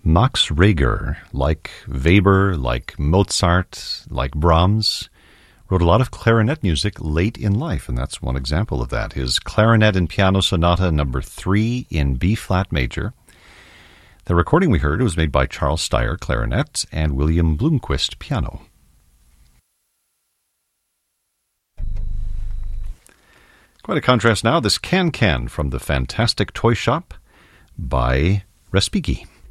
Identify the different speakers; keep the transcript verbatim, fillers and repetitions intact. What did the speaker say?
Speaker 1: Max Reger, like Weber, like Mozart, like Brahms, wrote a lot of clarinet music late in life, and that's one example of that. His Clarinet and Piano Sonata number three in B-flat major. The recording we heard was made by Charles Steyer, clarinet, and William Bloomquist, piano. Quite a contrast now. This Can Can from the Fantastic Toy Shop by Respighi.